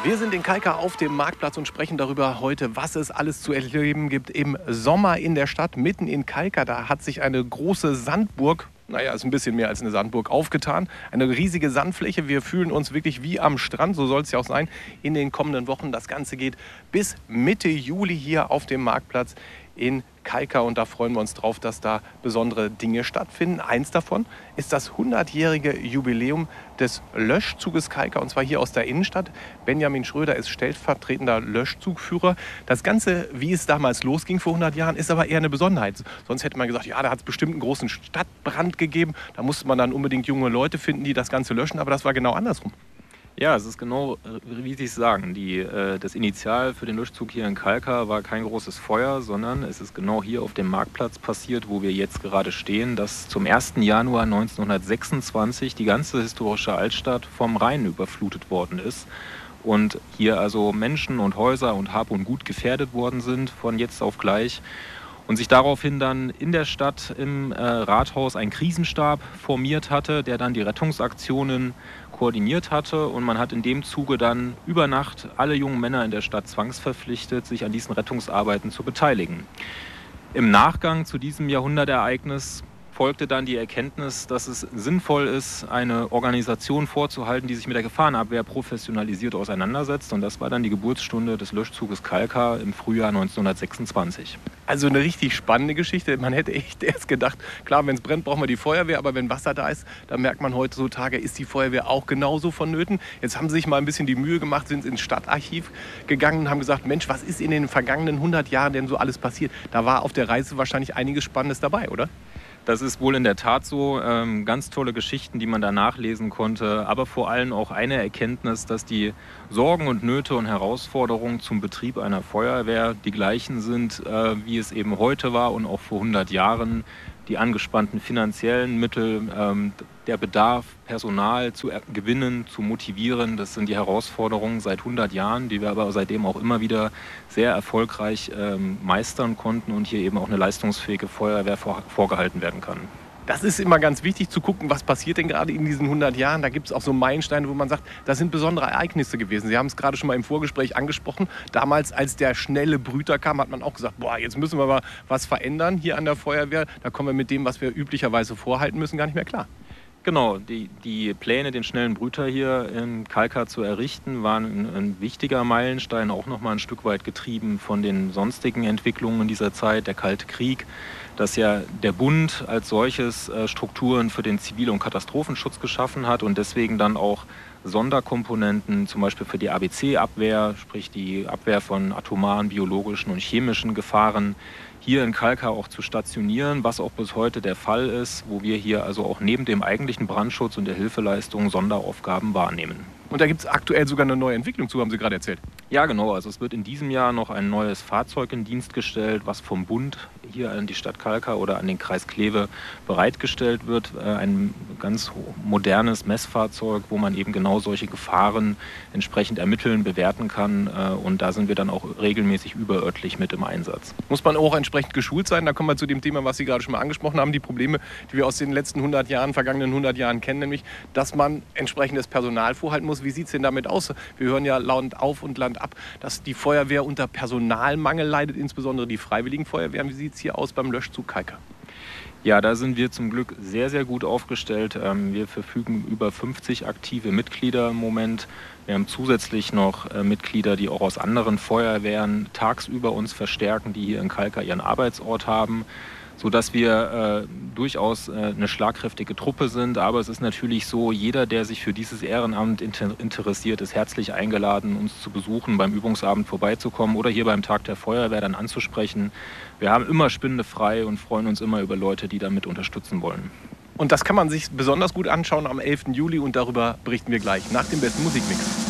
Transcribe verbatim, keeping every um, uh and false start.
Wir sind in Kalkar auf dem Marktplatz und sprechen darüber heute, was es alles zu erleben gibt im Sommer in der Stadt, mitten in Kalkar. Da hat sich eine große Sandburg, naja, ist ein bisschen mehr als eine Sandburg, aufgetan. Eine riesige Sandfläche. Wir fühlen uns wirklich wie am Strand, so soll es ja auch sein, in den kommenden Wochen. Das Ganze geht bis Mitte Juli hier auf dem Marktplatz in Kalkar und da freuen wir uns drauf, dass da besondere Dinge stattfinden. Eins davon ist das hundertjährige Jubiläum des Löschzuges Kalkar und zwar hier aus der Innenstadt. Benjamin Schröder ist stellvertretender Löschzugführer. Das Ganze, wie es damals losging vor hundert Jahren, ist aber eher eine Besonderheit. Sonst hätte man gesagt, ja, da hat es bestimmt einen großen Stadtbrand gegeben. Da musste man dann unbedingt junge Leute finden, die das Ganze löschen, aber das war genau andersrum. Ja, es ist genau, wie Sie es sagen. Die, äh, das Initial für den Löschzug hier in Kalkar war kein großes Feuer, sondern es ist genau hier auf dem Marktplatz passiert, wo wir jetzt gerade stehen, dass zum ersten Januar neunzehnhundertsechsundzwanzig die ganze historische Altstadt vom Rhein überflutet worden ist. Und hier also Menschen und Häuser und Hab und Gut gefährdet worden sind von jetzt auf gleich. Und sich daraufhin dann in der Stadt im äh, Rathaus ein Krisenstab formiert hatte, der dann die Rettungsaktionen koordiniert hatte. Und man hat in dem Zuge dann über Nacht alle jungen Männer in der Stadt zwangsverpflichtet, sich an diesen Rettungsarbeiten zu beteiligen. Im Nachgang zu diesem Jahrhundertereignis folgte dann die Erkenntnis, dass es sinnvoll ist, eine Organisation vorzuhalten, die sich mit der Gefahrenabwehr professionalisiert auseinandersetzt. Und das war dann die Geburtsstunde des Löschzuges Kalkar im Frühjahr neunzehnhundertsechsundzwanzig. Also eine richtig spannende Geschichte. Man hätte echt erst gedacht, klar, wenn es brennt, brauchen wir die Feuerwehr. Aber wenn Wasser da ist, dann merkt man heutzutage, ist die Feuerwehr auch genauso vonnöten. Jetzt haben sie sich mal ein bisschen die Mühe gemacht, sind ins Stadtarchiv gegangen und haben gesagt, Mensch, was ist in den vergangenen hundert Jahren denn so alles passiert? Da war auf der Reise wahrscheinlich einiges Spannendes dabei, oder? Das ist wohl in der Tat so. Ähm, ganz tolle Geschichten, die man da nachlesen konnte. Aber vor allem auch eine Erkenntnis, dass die Sorgen und Nöte und Herausforderungen zum Betrieb einer Feuerwehr die gleichen sind, äh, wie es eben heute war und auch vor hundert Jahren. Die angespannten finanziellen Mittel, ähm, der Bedarf, Personal zu gewinnen, zu motivieren, das sind die Herausforderungen seit hundert Jahren, die wir aber seitdem auch immer wieder sehr erfolgreich ähm, meistern konnten und hier eben auch eine leistungsfähige Feuerwehr vor, vorgehalten werden kann. Das ist immer ganz wichtig zu gucken, was passiert denn gerade in diesen hundert Jahren. Da gibt es auch so Meilensteine, wo man sagt, das sind besondere Ereignisse gewesen. Sie haben es gerade schon mal im Vorgespräch angesprochen. Damals, als der schnelle Brüter kam, hat man auch gesagt, boah, jetzt müssen wir mal was verändern hier an der Feuerwehr. Da kommen wir mit dem, was wir üblicherweise vorhalten müssen, gar nicht mehr klar. Genau, die, die Pläne, den schnellen Brüter hier in Kalkar zu errichten, waren ein, ein wichtiger Meilenstein, auch noch mal ein Stück weit getrieben von den sonstigen Entwicklungen in dieser Zeit, der Kalte Krieg, dass ja der Bund als solches äh, Strukturen für den Zivil- und Katastrophenschutz geschaffen hat und deswegen dann auch Sonderkomponenten, zum Beispiel für die A B C-Abwehr, sprich die Abwehr von atomaren, biologischen und chemischen Gefahren, hier in Kalkar auch zu stationieren, was auch bis heute der Fall ist, wo wir hier also auch neben dem eigentlichen Brandschutz und der Hilfeleistung Sonderaufgaben wahrnehmen. Und da gibt es aktuell sogar eine neue Entwicklung zu, haben Sie gerade erzählt. Ja, genau. Also es wird in diesem Jahr noch ein neues Fahrzeug in Dienst gestellt, was vom Bund hier an die Stadt Kalkar oder an den Kreis Kleve bereitgestellt wird. Ein ganz modernes Messfahrzeug, wo man eben genau solche Gefahren entsprechend ermitteln, bewerten kann. Und da sind wir dann auch regelmäßig überörtlich mit im Einsatz. Muss man auch entsprechend geschult sein? Da kommen wir zu dem Thema, was Sie gerade schon mal angesprochen haben. Die Probleme, die wir aus den letzten hundert Jahren, vergangenen hundert Jahren kennen, nämlich, dass man entsprechendes Personal vorhalten muss. Wie sieht es denn damit aus? Wir hören ja Land auf und Land ab, dass die Feuerwehr unter Personalmangel leidet, insbesondere die Freiwilligen Feuerwehren. Wie sieht es hier aus beim Löschzug Kalkar? Ja, da sind wir zum Glück sehr, sehr gut aufgestellt. Wir verfügen über fünfzig aktive Mitglieder im Moment. Wir haben zusätzlich noch Mitglieder, die auch aus anderen Feuerwehren tagsüber uns verstärken, die hier in Kalkar ihren Arbeitsort haben, sodass wir äh, durchaus äh, eine schlagkräftige Truppe sind. Aber es ist natürlich so, jeder, der sich für dieses Ehrenamt inter- interessiert, ist herzlich eingeladen, uns zu besuchen, beim Übungsabend vorbeizukommen oder hier beim Tag der Feuerwehr dann anzusprechen. Wir haben immer Spinde frei und freuen uns immer über Leute, die damit unterstützen wollen. Und das kann man sich besonders gut anschauen am elften Juli und darüber berichten wir gleich nach dem besten Musikmix.